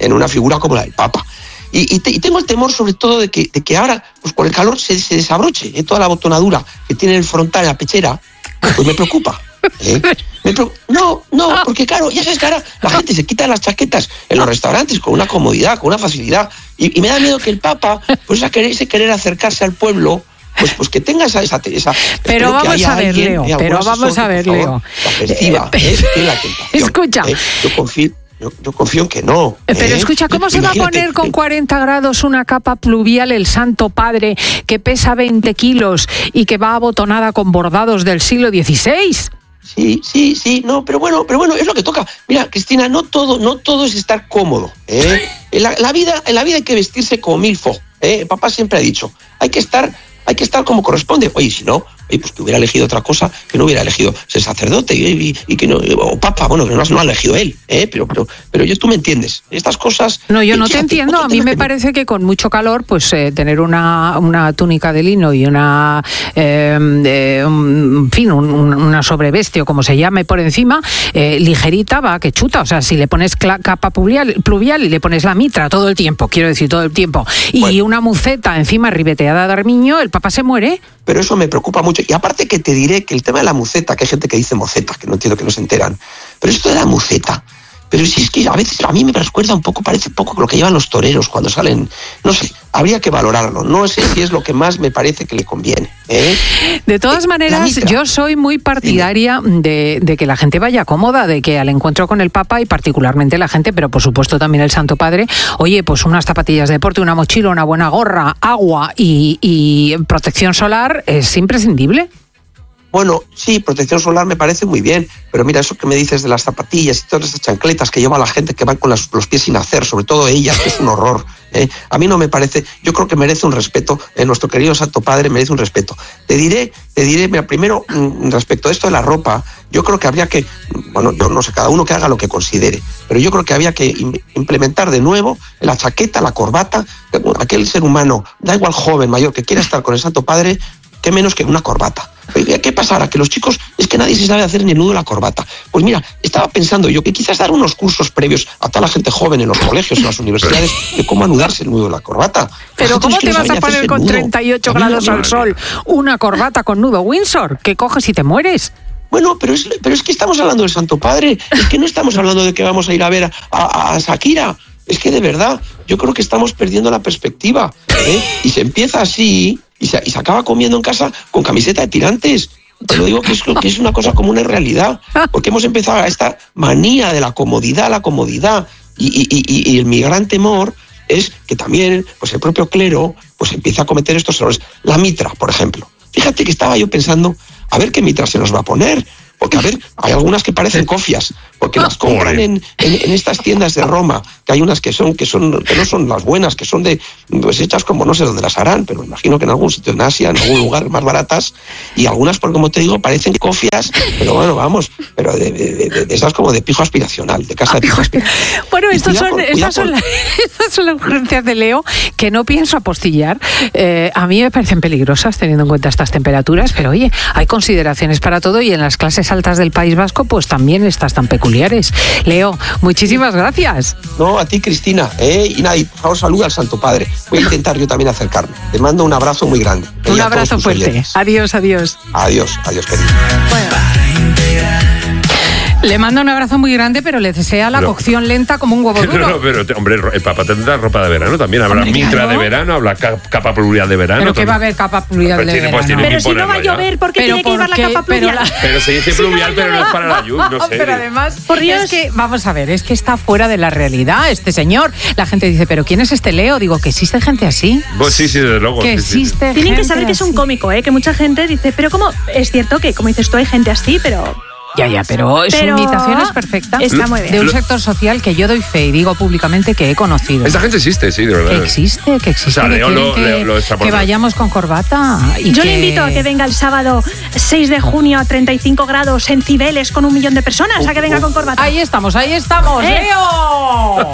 en una figura como la del Papa. Y tengo el temor sobre todo de que ahora, pues por el calor, se desabroche toda la botonadura que tiene el frontal, la pechera, pues me preocupa. No, porque claro, ya sabes que ahora la gente se quita las chaquetas en los restaurantes con una comodidad, con una facilidad, y me da miedo que el Papa, pues ese querer acercarse al pueblo, pues que tenga esa pero vamos a ver, Leo, Leo. La festiva, la tentación. Escucha. Yo confío en que no. Pero escucha, ¿cómo se va a poner con 40 grados una capa pluvial el Santo Padre que pesa 20 kilos y que va abotonada con bordados del siglo XVI? Sí, no, pero bueno, es lo que toca. Mira, Cristina, no todo es estar cómodo. En la vida hay que vestirse como milfo. Papá siempre ha dicho, hay que estar como corresponde. Oye, si no, pues que hubiera elegido otra cosa, que no hubiera elegido ser sacerdote y que no, o papa, bueno, que no ha elegido él, pero tú me entiendes. Estas cosas. No, yo no te entiendo. A mí me parece que con mucho calor, pues tener una túnica de lino y una sobreveste o como se llame por encima, ligerita, va que chuta. O sea, si le pones capa pluvial y le pones la mitra todo el tiempo, y una muceta encima ribeteada de armiño, el Papa se muere. Pero eso me preocupa mucho. Y aparte que te diré que el tema de la muceta, que hay gente que dice moceta, que no entiendo, que no se enteran. Pero esto de la muceta, pero si es que a veces a mí me recuerda parece poco lo que llevan los toreros cuando salen. No sé, habría que valorarlo. No sé si es lo que más me parece que le conviene. De todas maneras, yo soy muy partidaria de que la gente vaya cómoda, de que al encuentro con el Papa, y particularmente la gente, pero por supuesto también el Santo Padre, oye, pues unas zapatillas de deporte, una mochila, una buena gorra, agua y protección solar es imprescindible. Bueno, sí, protección solar me parece muy bien, pero mira, eso que me dices de las zapatillas y todas esas chancletas que lleva la gente que van con los pies sin hacer, sobre todo ellas, que es un horror. A mí no me parece, yo creo que merece un respeto, nuestro querido Santo Padre merece un respeto. Te diré, mira, primero, respecto a esto de la ropa, yo creo que habría que, bueno, yo no sé, cada uno que haga lo que considere, pero yo creo que había que implementar de nuevo la chaqueta, la corbata, aquel ser humano, da igual joven, mayor, que quiera estar con el Santo Padre, qué menos que una corbata. ¿Qué pasa ahora? Que los chicos, es que nadie se sabe hacer ni el nudo de la corbata. Pues mira, estaba pensando yo que quizás dar unos cursos previos a toda la gente joven en los colegios, en las universidades, de cómo anudarse el nudo de la corbata. Pero ¿cómo te vas a poner con 38 grados al sol una corbata con nudo Windsor? Que coges y te mueres. Bueno, pero es que estamos hablando del Santo Padre, es que no estamos hablando de que vamos a ir a ver a Shakira. Es que de verdad, yo creo que estamos perdiendo la perspectiva, y se empieza así y se acaba comiendo en casa con camiseta de tirantes. Te lo digo que es una cosa como una realidad, porque hemos empezado a esta manía de la comodidad, y el mi gran temor es que también pues el propio clero pues empieza a cometer estos errores. La mitra, por ejemplo. Fíjate que estaba yo pensando, a ver qué mitra se nos va a poner. Porque, a ver, hay algunas que parecen cofias, porque las compran en estas tiendas de Roma, que hay unas que no son las buenas, que son pues hechas como no sé dónde las harán, pero me imagino que en algún sitio en Asia, en algún lugar más baratas, y algunas, por como te digo, parecen cofias, pero bueno, vamos, pero de esas como de pijo aspiracional, de casa de pijo aspiracional. Bueno, estas son las urgencias de Leo, que no pienso apostillar. A mí me parecen peligrosas teniendo en cuenta estas temperaturas, pero oye, hay consideraciones para todo, y en las clases altas del País Vasco pues también estas tan peculiares. Leo, muchísimas gracias. No, a ti, Cristina, y nada, y por favor saluda al Santo Padre. Voy a intentar yo también acercarme. Te mando un abrazo muy grande. Un abrazo fuerte. Oyentes. Adiós. Adiós, querido. Bueno. Le manda un abrazo muy grande, pero le desea la cocción lenta como un huevo duro. No, pero hombre, el Papa tendrá ropa de verano también. Habrá mitra de verano, habrá capa pluvial de verano. ¿Pero qué va a haber capa pluvial de verano? Pero si no va a llover, ¿por qué tiene que llevar la capa pluvial? Pero se dice pluvial, pero no es para la lluvia, no sé. Pero además, por Dios, es que, vamos a ver, es que está fuera de la realidad este señor. La gente dice, ¿pero quién es este Leo? Digo, que existe gente así. Pues sí, desde luego. Que existe gente. Tienen que saber que es un cómico, que mucha gente dice, pero ¿cómo? Es cierto que, como dices tú, hay gente así, pero... Ya, pero su invitación es perfecta. Está muy bien. De un sector social que yo doy fe y digo públicamente que he conocido. Esta gente existe, sí, de verdad. Que existe. O sea, Leo que vayamos con corbata. Yo le invito a que venga el sábado 6 de junio a 35 grados en Cibeles con 1 millón de personas, a que venga con corbata. Ahí estamos, Leo.